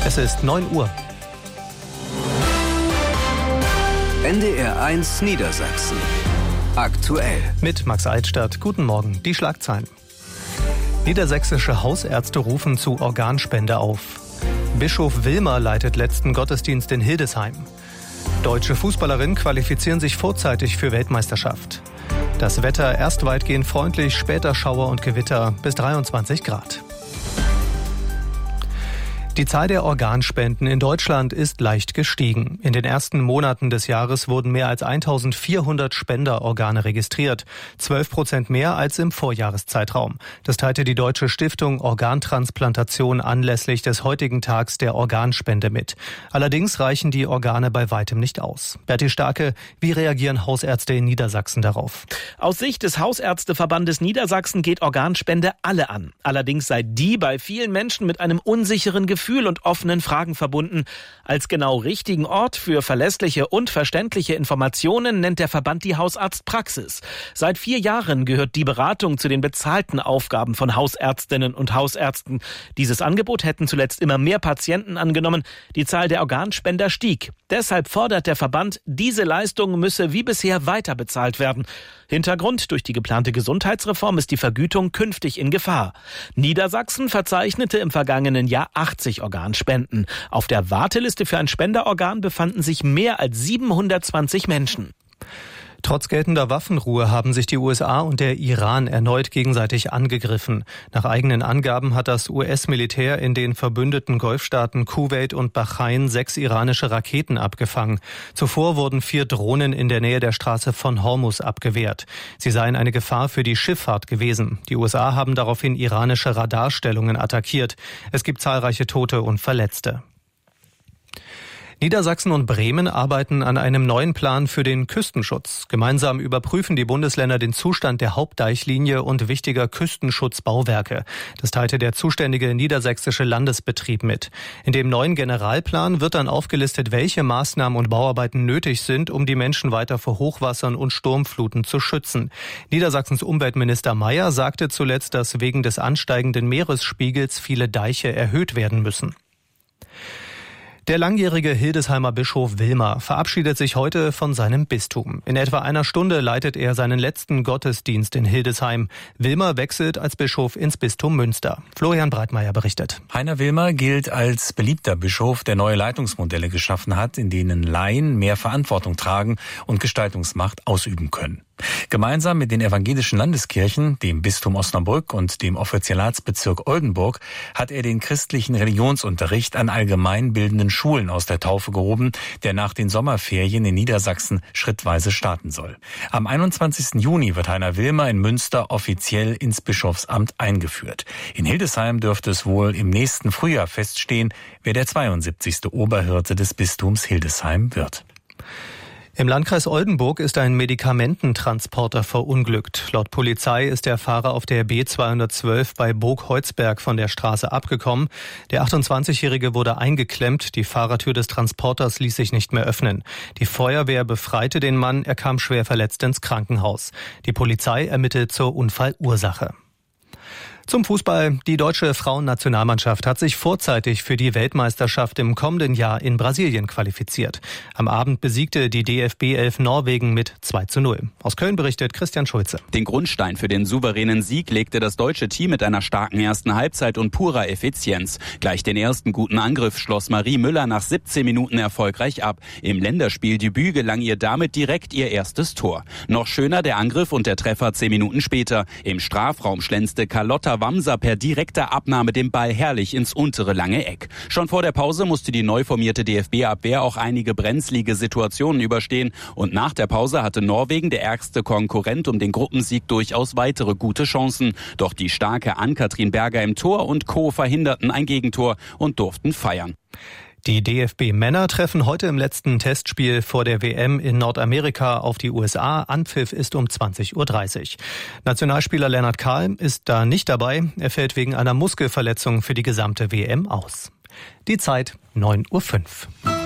Es ist 9 Uhr. NDR 1 Niedersachsen. Aktuell. Mit Max Altstadt. Guten Morgen. Die Schlagzeilen. Niedersächsische Hausärzte rufen zu Organspende auf. Bischof Wilmer leitet letzten Gottesdienst in Hildesheim. Deutsche Fußballerinnen qualifizieren sich vorzeitig für Weltmeisterschaft. Das Wetter erst weitgehend freundlich, später Schauer und Gewitter bis 23 Grad. Die Zahl der Organspenden in Deutschland ist leicht gestiegen. In den ersten Monaten des Jahres wurden mehr als 1400 Spenderorgane registriert. 12% mehr als im Vorjahreszeitraum. Das teilte die Deutsche Stiftung Organtransplantation anlässlich des heutigen Tags der Organspende mit. Allerdings reichen die Organe bei weitem nicht aus. Berti Starke, wie reagieren Hausärzte in Niedersachsen darauf? Aus Sicht des Hausärzteverbandes Niedersachsen geht Organspende alle an. Allerdings sei die bei vielen Menschen mit einem unsicheren Gefühl und offenen Fragen verbunden. Als genau richtigen Ort für verlässliche und verständliche Informationen nennt der Verband die Hausarztpraxis. Seit 4 Jahren gehört die Beratung zu den bezahlten Aufgaben von Hausärztinnen und Hausärzten. Dieses Angebot hätten zuletzt immer mehr Patienten angenommen. Die Zahl der Organspender stieg. Deshalb fordert der Verband, diese Leistung müsse wie bisher weiter bezahlt werden. Hintergrund: durch die geplante Gesundheitsreform ist die Vergütung künftig in Gefahr. Niedersachsen verzeichnete im vergangenen Jahr 80 Organspenden. Auf der Warteliste für ein Spenderorgan befanden sich mehr als 720 Menschen. Trotz geltender Waffenruhe haben sich die USA und der Iran erneut gegenseitig angegriffen. Nach eigenen Angaben hat das US-Militär in den verbündeten Golfstaaten Kuwait und Bahrain 6 iranische Raketen abgefangen. Zuvor wurden 4 Drohnen in der Nähe der Straße von Hormuz abgewehrt. Sie seien eine Gefahr für die Schifffahrt gewesen. Die USA haben daraufhin iranische Radarstellungen attackiert. Es gibt zahlreiche Tote und Verletzte. Niedersachsen und Bremen arbeiten an einem neuen Plan für den Küstenschutz. Gemeinsam überprüfen die Bundesländer den Zustand der Hauptdeichlinie und wichtiger Küstenschutzbauwerke. Das teilte der zuständige niedersächsische Landesbetrieb mit. In dem neuen Generalplan wird dann aufgelistet, welche Maßnahmen und Bauarbeiten nötig sind, um die Menschen weiter vor Hochwassern und Sturmfluten zu schützen. Niedersachsens Umweltminister Mayer sagte zuletzt, dass wegen des ansteigenden Meeresspiegels viele Deiche erhöht werden müssen. Der langjährige Hildesheimer Bischof Wilmer verabschiedet sich heute von seinem Bistum. In etwa einer Stunde leitet er seinen letzten Gottesdienst in Hildesheim. Wilmer wechselt als Bischof ins Bistum Münster. Florian Breitmeier berichtet. Heiner Wilmer gilt als beliebter Bischof, der neue Leitungsmodelle geschaffen hat, in denen Laien mehr Verantwortung tragen und Gestaltungsmacht ausüben können. Gemeinsam mit den evangelischen Landeskirchen, dem Bistum Osnabrück und dem Offizialatsbezirk Oldenburg hat er den christlichen Religionsunterricht an allgemeinbildenden Schulen aus der Taufe gehoben, der nach den Sommerferien in Niedersachsen schrittweise starten soll. Am 21. Juni wird Heiner Wilmer in Münster offiziell ins Bischofsamt eingeführt. In Hildesheim dürfte es wohl im nächsten Frühjahr feststehen, wer der 72. Oberhirte des Bistums Hildesheim wird. Im Landkreis Oldenburg ist ein Medikamententransporter verunglückt. Laut Polizei ist der Fahrer auf der B212 bei Burg-Heuzberg von der Straße abgekommen. Der 28-Jährige wurde eingeklemmt. Die Fahrertür des Transporters ließ sich nicht mehr öffnen. Die Feuerwehr befreite den Mann. Er kam schwer verletzt ins Krankenhaus. Die Polizei ermittelt zur Unfallursache. Zum Fußball. Die deutsche Frauennationalmannschaft hat sich vorzeitig für die Weltmeisterschaft im kommenden Jahr in Brasilien qualifiziert. Am Abend besiegte die DFB 11 Norwegen mit 2:0. Aus Köln berichtet Christian Schulze. Den Grundstein für den souveränen Sieg legte das deutsche Team mit einer starken ersten Halbzeit und purer Effizienz. Gleich den ersten guten Angriff schloss Marie Müller nach 17 Minuten erfolgreich ab. Im Länderspieldebüt gelang ihr damit direkt ihr erstes Tor. Noch schöner der Angriff und der Treffer 10 Minuten später. Im Strafraum schlänzte Carlotta Wamser per direkter Abnahme den Ball herrlich ins untere lange Eck. Schon vor der Pause musste die neu formierte DFB-Abwehr auch einige brenzlige Situationen überstehen. Und nach der Pause hatte Norwegen, der ärgste Konkurrent um den Gruppensieg, durchaus weitere gute Chancen. Doch die starke Ann-Kathrin Berger im Tor und Co. verhinderten ein Gegentor und durften feiern. Die DFB-Männer treffen heute im letzten Testspiel vor der WM in Nordamerika auf die USA. Anpfiff ist um 20:30 Uhr. Nationalspieler Lennart Kahl ist da nicht dabei. Er fällt wegen einer Muskelverletzung für die gesamte WM aus. Die Zeit 9:05 Uhr.